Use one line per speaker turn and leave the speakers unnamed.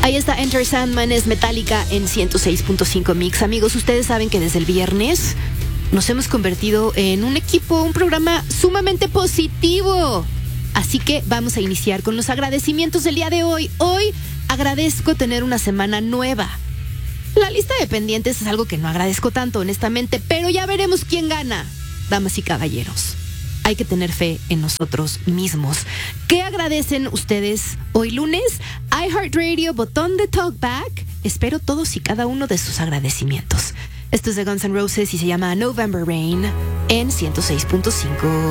Ahí está Enter Sandman, es Metallica en 106.5 Mix. Amigos, ustedes saben que desde el viernes nos hemos convertido en un equipo, un programa sumamente positivo. Así que vamos a iniciar con los agradecimientos del día de hoy. Hoy agradezco tener una semana nueva. La lista de pendientes es algo que no agradezco tanto, honestamente, pero ya veremos quién gana. Damas y caballeros, hay que tener fe en nosotros mismos. ¿Qué agradecen ustedes hoy lunes? iHeartRadio, botón de Talkback. Espero todos y cada uno de sus agradecimientos. Esto es de Guns N' Roses y se llama November Rain en 106.5.